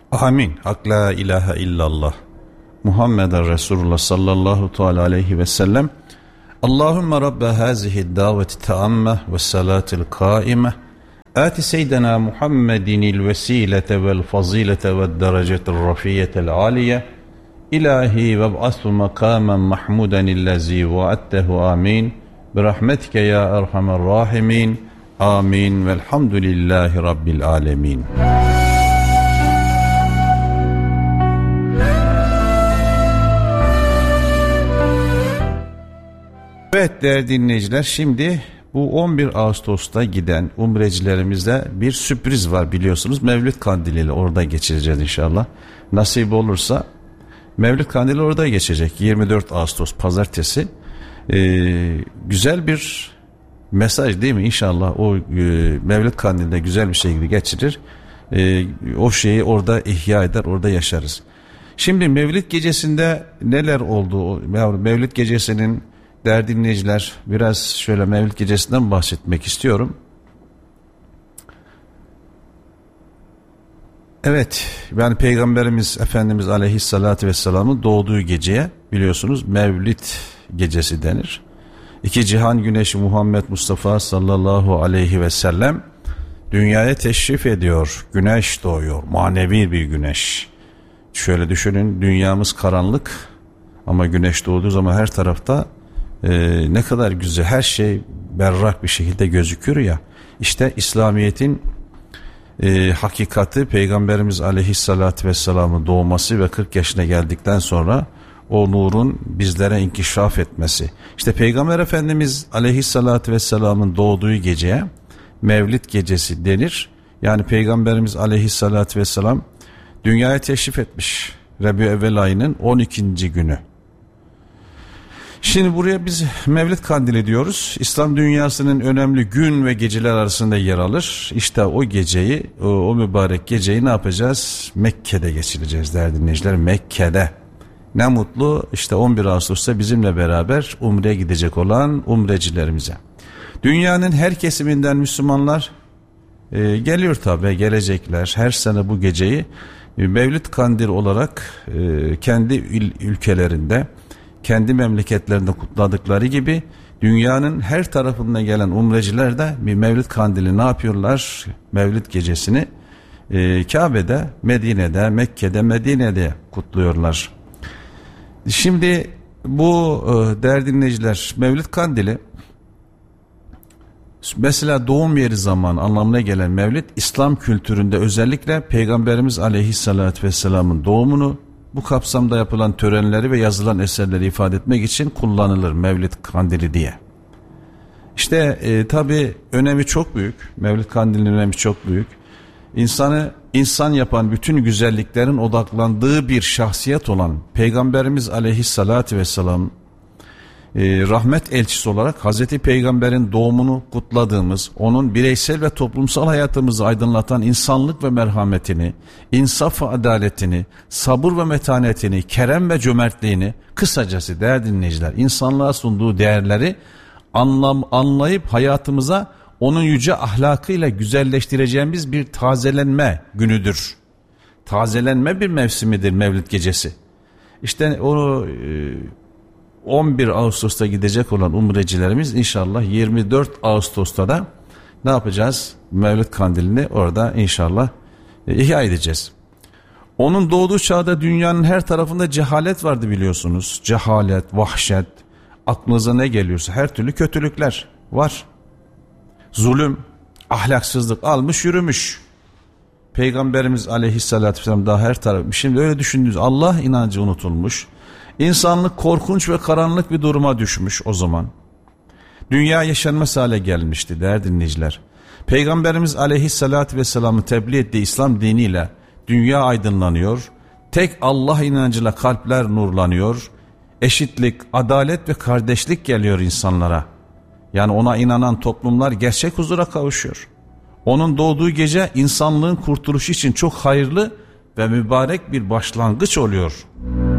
Amin. Hak la ilahe illallah. Muhammeden Resulullah sallallahu teala aleyhi ve sellem. Allahümme Rabbe hazihi daveti teamme ve salatil kaime. Ati seyyidina Muhammedinil vesilete vel fazilete ve derecetil rafiyetel aliye. İlahi ve b'asu makamen mahmuden illezi vaattehu amin. Birahmetike ya erhamer rahimin. Amin. Velhamdülillahi Rabbil alemin. Evet değerli dinleyiciler, şimdi bu 11 Ağustos'ta giden umrecilerimizde bir sürpriz var biliyorsunuz. Mevlid Kandili'yle orada geçireceğiz inşallah. Nasip olursa Mevlid Kandili orada geçecek 24 Ağustos Pazartesi. Güzel bir mesaj değil mi? İnşallah o Mevlid Kandili'de güzel bir şekilde geçirir. O şeyi orada ihya eder, orada yaşarız. Şimdi Mevlid gecesinde neler oldu? Mevlid gecesinin değerli dinleyiciler, biraz şöyle Mevlid gecesinden bahsetmek istiyorum. Evet, yani Peygamberimiz Efendimiz Aleyhisselatü Vesselam'ın doğduğu geceye biliyorsunuz Mevlid gecesi denir. İki cihan güneşi Muhammed Mustafa sallallahu aleyhi ve sellem dünyaya teşrif ediyor. Güneş doğuyor, manevi bir güneş. Şöyle düşünün, dünyamız karanlık ama güneş doğduğu zaman her tarafta ne kadar güzel, her şey berrak bir şekilde gözüküyor ya. İşte İslamiyet'in hakikati Peygamberimiz Aleyhisselatü Vesselam'ın doğması ve 40 yaşına geldikten sonra o nurun bizlere inkişaf etmesi. İşte Peygamber Efendimiz Aleyhisselatü Vesselam'ın doğduğu geceye Mevlid gecesi denir. Yani Peygamberimiz Aleyhisselatü Vesselam dünyaya teşrif etmiş Rabi'ül ayının 12. günü. Şimdi buraya biz Mevlid Kandili diyoruz. İslam dünyasının önemli gün ve geceler arasında yer alır. İşte o geceyi, o mübarek geceyi ne yapacağız? Mekke'de geçireceğiz değerli dinleyiciler. Mekke'de. Ne mutlu işte 11 Ağustos'ta bizimle beraber umreye gidecek olan umrecilerimize. Dünyanın her kesiminden Müslümanlar geliyor tabi, gelecekler. Her sene bu geceyi Mevlid Kandili olarak kendi ülkelerinde, kendi memleketlerinde kutladıkları gibi dünyanın her tarafından gelen umreciler de bir Mevlid Kandili ne yapıyorlar? Mevlid gecesini Kabe'de, Medine'de, Mekke'de, Medine'de kutluyorlar. Şimdi bu değerli dinleyiciler, Mevlid Kandili mesela doğum yeri zamanı anlamına gelen Mevlid, İslam kültüründe özellikle Peygamberimiz Aleyhisselatü Vesselam'ın doğumunu, bu kapsamda yapılan törenleri ve yazılan eserleri ifade etmek için kullanılır Mevlid Kandili diye. İşte tabi önemi çok büyük. Mevlid Kandili'nin önemi çok büyük. İnsanı insan yapan bütün güzelliklerin odaklandığı bir şahsiyet olan Peygamberimiz Aleyhisselatü Vesselam rahmet elçisi olarak Hazreti Peygamber'in doğumunu kutladığımız, onun bireysel ve toplumsal hayatımızı aydınlatan insanlık ve merhametini, insaf ve adaletini, sabır ve metanetini, kerem ve cömertliğini, kısacası değerli dinleyiciler, insanlığa sunduğu değerleri anlayıp hayatımıza onun yüce ahlakıyla güzelleştireceğimiz bir tazelenme günüdür. Tazelenme bir mevsimidir Mevlid gecesi. İşte o 11 Ağustos'ta gidecek olan umrecilerimiz inşallah 24 Ağustos'ta da ne yapacağız? Mevlid Kandilini orada inşallah ihya edeceğiz. Onun doğduğu çağda dünyanın her tarafında cehalet vardı biliyorsunuz. Cehalet, vahşet, aklınıza ne geliyorsa her türlü kötülükler var. Zulüm, ahlaksızlık almış yürümüş. Peygamberimiz Aleyhisselatü Vesselam daha her taraf. Şimdi öyle düşündüğünüz Allah inancı unutulmuş. İnsanlık korkunç ve karanlık bir duruma düşmüş o zaman. Dünya yaşanmaz hale gelmişti değerli dinleyiciler. Peygamberimiz Aleyhisselatü Vesselam'ın tebliğ ettiği İslam diniyle dünya aydınlanıyor. Tek Allah inancıyla kalpler nurlanıyor. Eşitlik, adalet ve kardeşlik geliyor insanlara. Yani ona inanan toplumlar gerçek huzura kavuşuyor. Onun doğduğu gece insanlığın kurtuluşu için çok hayırlı ve mübarek bir başlangıç oluyor.